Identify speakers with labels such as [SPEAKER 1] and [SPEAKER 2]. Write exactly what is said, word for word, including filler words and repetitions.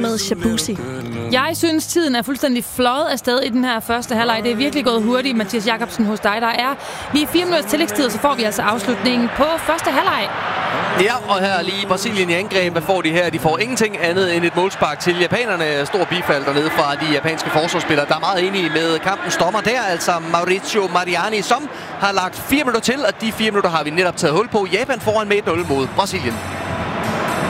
[SPEAKER 1] med Shabuzi.
[SPEAKER 2] Jeg synes, tiden er fuldstændig fløjet afsted i den her første halvleg. Det er virkelig gået hurtigt, Mathias Jakobsen, hos dig. Der er lige fire minutters tillægstid, så får vi altså afslutningen på første halvleg.
[SPEAKER 3] Ja, og her lige Brasilien i angreb. Hvad får de her? De får ingenting andet end et målspark til japanerne. Stor bifald dernede fra de japanske forsvarsspillere, der er meget enige med kampens dommer der. Altså Mauricio Mariani, som har lagt fire minutter til, og de fire minutter har vi netop taget hul på. Japan foran med et nul mod Brasilien.